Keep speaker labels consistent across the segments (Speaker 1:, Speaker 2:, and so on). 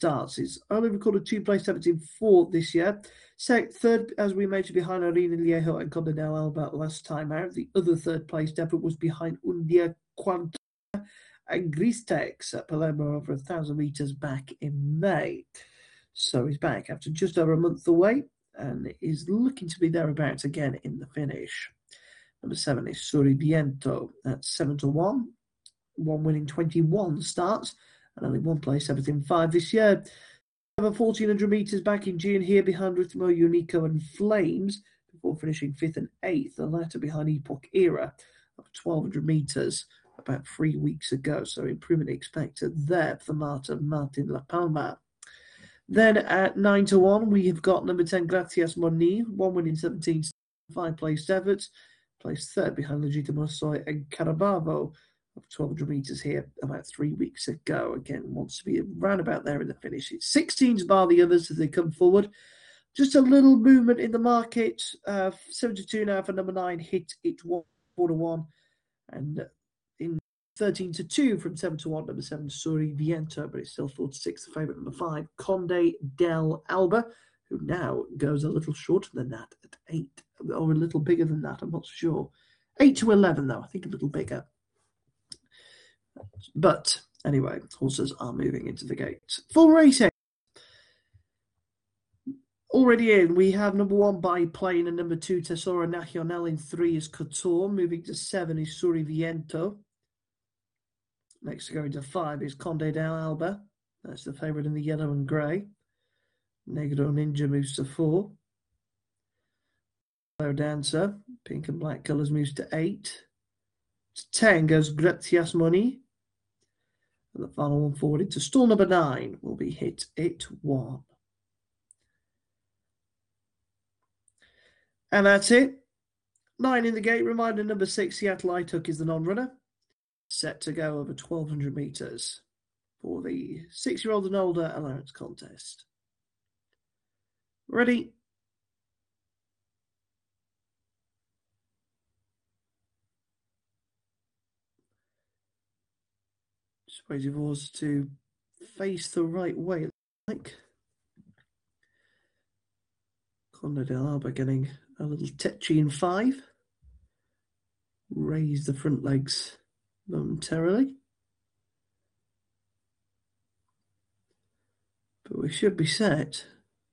Speaker 1: starts. It's only recorded 2 place efforts in 4 this year. Third, as we mentioned, behind Arena Liejo and Conde del Alba last time out. The other third place effort was behind Undia Quanta and Gristex at Palermo over 1,000 metres back in May. So he's back after just over a month away and is looking to be thereabouts again in the finish. Number 7 is Suriviento at 7-1. One winning 21 starts and only 1 place effort in 5 this year. Over 1,400 metres back in June here behind Ritmo, Unico and Flames before finishing 5th and 8th, the latter behind Epoch Era of 1,200 metres about 3 weeks ago. So improvement expected there for Martin La Palma. Then at 9-1, we have got number 10, Gracias Moni, 1 win in 17, 5 placed efforts, placed third behind Legitimo Soy and Carabavo of 1,200 metres here about 3 weeks ago. Again, wants to be around about there in the finish. It's 16s bar the others as they come forward. Just a little movement in the market. 72 now for number 9, Hit It 4-1. And in 13-2 from 7-1, number 7, Suriviento, but it's still 4-6, the favourite, number 5, Conde del Alba, who now goes a little shorter than that at 8, or a little bigger than that, I'm not sure. 8-11, though, I think a little bigger. But anyway, horses are moving into the gates. Full racing. Already in, we have number 1, Biplane, and number 2, Tesoro Nacional. In 3 is Couture. Moving to 7 is Suriviento. Next to go into 5 is Conde del Alba. That's the favourite in the yellow and grey. Negro Ninja moves to 4. Hello Dancer, pink and black colours, moves to 8. To 10 goes Gracias Moni. And the final one forward into stall number 9 will be Hit It 1. And that's it. 9 in the gate. Reminder, number 6, Seattle Itook is the non-runner. Set to go over 1,200 metres for the 6-year-old and older allowance contest. Ready? Just waiting for us to face the right way, like. Conde del Alba getting a little tetchy in 5. Raise the front legs momentarily. But we should be set.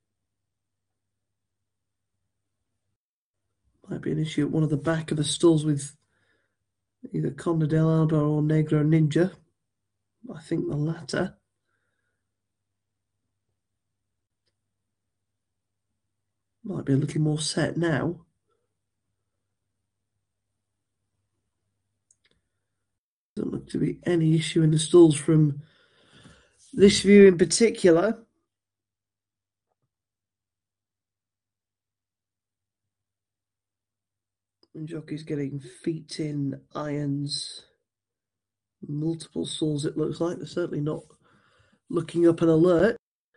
Speaker 1: Might be an issue at one of the back of the stalls with either Conde del Alba or Negro Ninja. I think the latter. Might be a little more set now. Doesn't look to be any issue in the stalls from this view in particular. And jockey's getting feet in irons. Multiple stalls, it looks like. They're certainly not looking up an alert.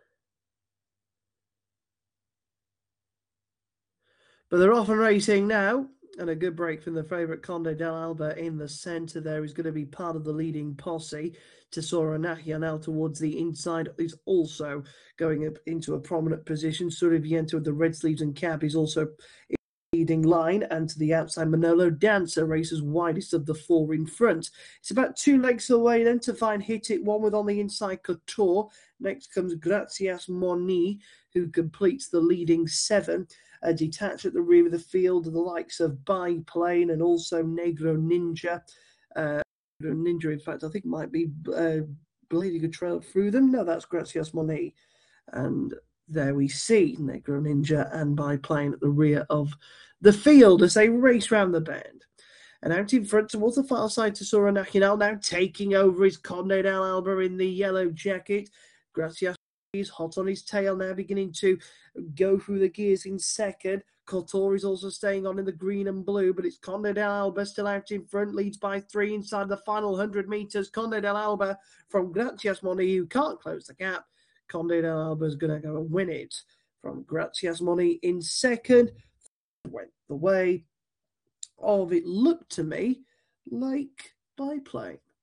Speaker 1: But they're off and racing now. And a good break from the favourite Conde del Alba in the centre there. He's going to be part of the leading posse. Tesoro Nacional towards the inside is also going up into a prominent position. Suriviento with the red sleeves and cap is also in the leading line. And to the outside, Manolo Dancer races widest of the 4 in front. It's about 2 legs away then to find Hit It 1 with on the inside Couture. Next comes Gracias Moni, who completes the leading 7. Detached at the rear of the field, the likes of Biplane and also Negro Ninja. Ninja, in fact, I think might be Bleeding a Trail through them. No, that's Gracias Moni. And there we see Negro Ninja and Biplane at the rear of the field as they race round the bend. And out in front towards the far side, Tesoro Nacional now taking over is Conde del Alba in the yellow jacket. Gracias He's hot on his tail now, beginning to go through the gears in second. Couture is also staying on in the green and blue, but it's Conde del Alba still out in front, leads by 3 inside the final 100 metres. Conde del Alba from Gracias Moni, who can't close the gap. Conde del Alba is going to go and win it from Gracias Moni in second. Went the way of, it looked to me like Biplane.